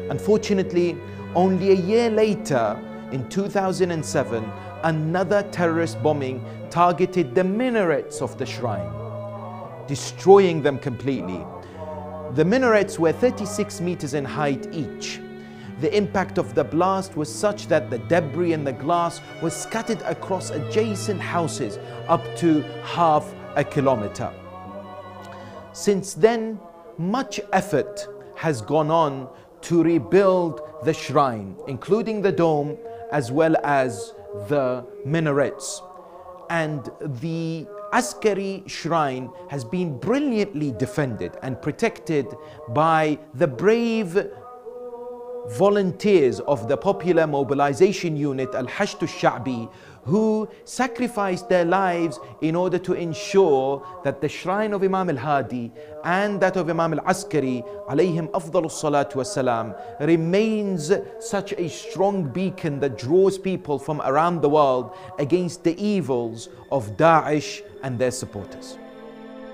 Unfortunately, only a year later, in 2007, another terrorist bombing targeted the minarets of the shrine, destroying them completely. The minarets were 36 meters in height each. The impact of the blast was such that the debris and the glass was scattered across adjacent houses up to half a kilometer. Since then, much effort has gone on to rebuild the shrine, including the dome as well as the minarets. And the Askari shrine has been brilliantly defended and protected by the brave volunteers of the popular mobilization unit Al-Hashd Al-Sha'bi, who sacrificed their lives in order to ensure that the shrine of Imam Al-Hadi and that of Imam Al-Askari alayhim afdalus salatu wassalam remains such a strong beacon that draws people from around the world against the evils of Daesh and their supporters.